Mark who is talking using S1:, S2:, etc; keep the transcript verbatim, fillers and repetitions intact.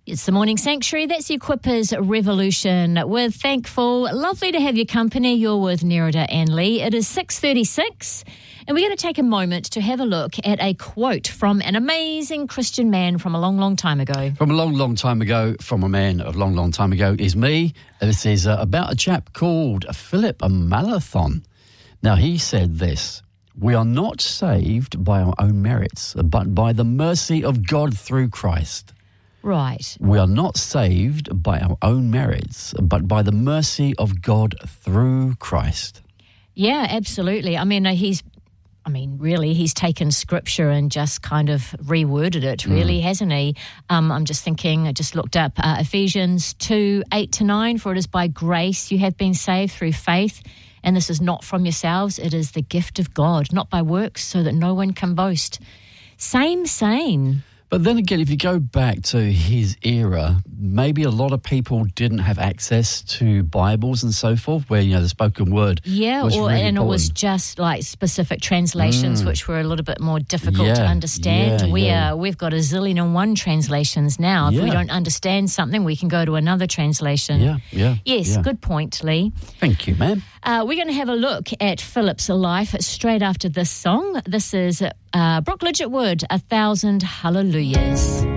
S1: It's the Morning Sanctuary. That's the Equippers Revolution. We're thankful. Lovely to have your company. You're with Nerida and Lee. It is six thirty-six, and we're going to take a moment to have a look at a quote from an amazing Christian man from a long, long time ago.
S2: From a long, long time ago, from a man of a long, long time ago, is me. This is uh, about a chap called Philip Melanchthon. Now, he said this: "We are not saved by our own merits, but by the mercy of God through Christ."
S1: Right.
S2: We are not saved by our own merits, but by the mercy of God through Christ.
S1: Yeah, absolutely. I mean, he's, I mean, really, he's taken scripture and just kind of reworded it, really, mm. hasn't he? Um, I'm just thinking, I just looked up uh, Ephesians two, eight to nine, "For it is by grace you have been saved through faith, and this is not from yourselves, it is the gift of God, not by works, so that no one can boast." Same, same.
S2: But then again, if you go back to his era, maybe a lot of people didn't have access to Bibles and so forth, where, you know, the spoken word
S1: yeah,
S2: was
S1: or,
S2: really
S1: and
S2: important.
S1: It was just like specific translations, mm. which were a little bit more difficult
S2: yeah,
S1: to understand.
S2: Yeah,
S1: we
S2: yeah.
S1: are, we've got a zillion and one translations now. If
S2: yeah.
S1: we don't understand something, we can go to another translation.
S2: Yeah, yeah.
S1: Yes,
S2: yeah.
S1: good point, Lee.
S2: Thank you, ma'am.
S1: Uh, we're going to have a look at Philip's life straight after this song. This is uh, Brooke Lidgettwood, A Thousand Hallelujahs.